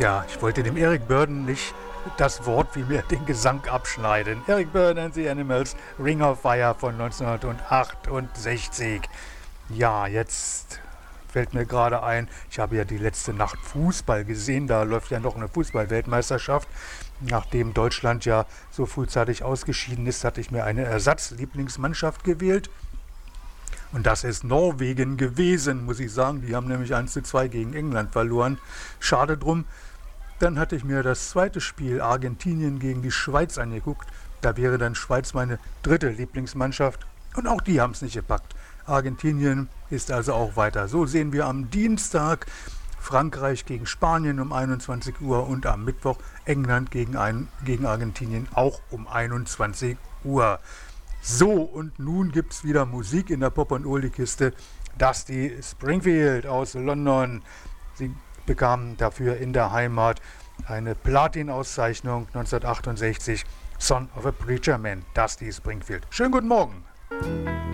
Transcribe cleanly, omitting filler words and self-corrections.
Ja, ich wollte dem Eric Burdon nicht das Wort wie mir den Gesang abschneiden. Eric Burdon and the Animals, Ring of Fire von 1968. Ja, jetzt fällt mir gerade ein, ich habe ja die letzte Nacht Fußball gesehen, da läuft ja noch eine Fußball-Weltmeisterschaft. Nachdem Deutschland ja so frühzeitig ausgeschieden ist, hatte ich mir eine Ersatzlieblingsmannschaft gewählt. Und das ist Norwegen gewesen, muss ich sagen. Die haben nämlich 1:2 gegen England verloren. Schade drum. Dann hatte ich mir das zweite Spiel Argentinien gegen die Schweiz angeguckt. Da wäre dann Schweiz meine dritte Lieblingsmannschaft. Und auch die haben es nicht gepackt. Argentinien ist also auch weiter. So sehen wir am Dienstag Frankreich gegen Spanien um 21 Uhr und am Mittwoch England gegen Argentinien auch um 21 Uhr. So, und nun gibt es wieder Musik in der Pop- und Oldie-Kiste. Dusty Springfield aus London. Sie bekam dafür in der Heimat eine Platin-Auszeichnung 1968. Son of a Preacher Man, Dusty Springfield. Schönen guten Morgen.